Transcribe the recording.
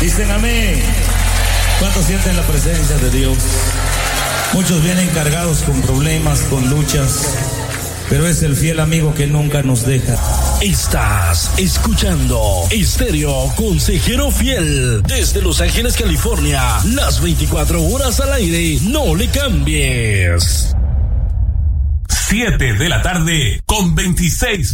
Dicen amén. ¿Cuántos sienten la presencia de Dios? Muchos vienen cargados con problemas, con luchas, pero es el fiel amigo que nunca nos deja. Estás escuchando Estéreo Consejero Fiel desde Los Ángeles, California. Las 24 horas al aire. No le cambies. 7 de la tarde con 26